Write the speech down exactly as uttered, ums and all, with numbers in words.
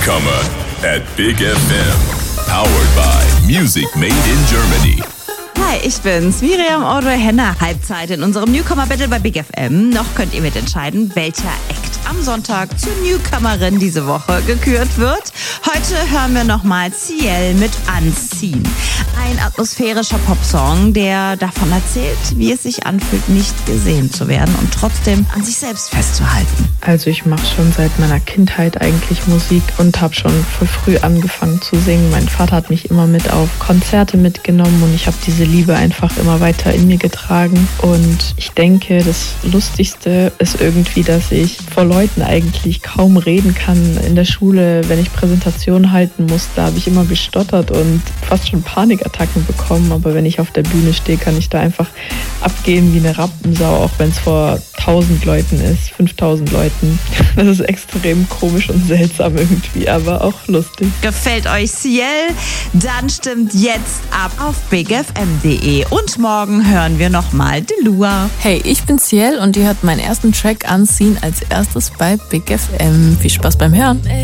Newcomer at Big F M. Powered by Music Made in Germany. Hi, ich bin's, Miriam Audrey Henner. Halbzeit in unserem Newcomer Battle bei Big F M. Noch könnt ihr mitentscheiden, welcher Act am Sonntag zur Newcomerin diese Woche gekürt wird. Heute hören wir nochmal Ciel mit Anziehen. Ein atmosphärischer Popsong, der davon erzählt, wie es sich anfühlt, nicht gesehen zu werden und trotzdem an sich selbst festzuhalten. Also ich mache schon seit meiner Kindheit eigentlich Musik und habe schon voll früh angefangen zu singen. Mein Vater hat mich immer mit auf Konzerte mitgenommen und ich habe diese Liebe einfach immer weiter in mir getragen. Und ich denke, das Lustigste ist irgendwie, dass ich vor Leuten eigentlich kaum reden kann. In der Schule, wenn ich Präsentationen halten muss, da habe ich immer gestottert und fast schon Panikattacken bekommen. Aber wenn ich auf der Bühne stehe, kann ich da einfach abgehen wie eine Rampensau, auch wenn es vor tausend Leuten ist, fünftausend Leuten. Das ist extrem komisch und seltsam irgendwie, aber auch lustig. Gefällt euch Ciel? Dann stimmt jetzt ab auf big f m punkt d e. Und morgen hören wir nochmal Delua. Hey, ich bin Ciel und ihr hört meinen ersten Track Anziehen als erstes bei Big F M. Viel Spaß beim Hören.